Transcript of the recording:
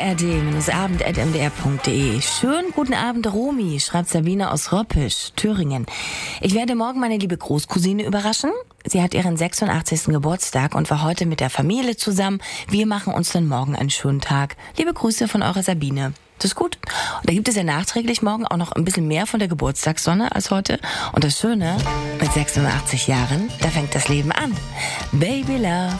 ard-abend@mdr.de. Schönen guten Abend, Romy, schreibt Sabine aus Röppisch, Thüringen. Ich werde morgen meine liebe Großcousine überraschen. Sie hat ihren 86. Geburtstag und war heute mit der Familie zusammen. Wir machen uns dann morgen einen schönen Tag. Liebe Grüße von eurer Sabine. Das ist gut. Und da gibt es ja nachträglich morgen auch noch ein bisschen mehr von der Geburtstagssonne als heute. Und das Schöne, mit 86 Jahren, da fängt das Leben an. Baby Love.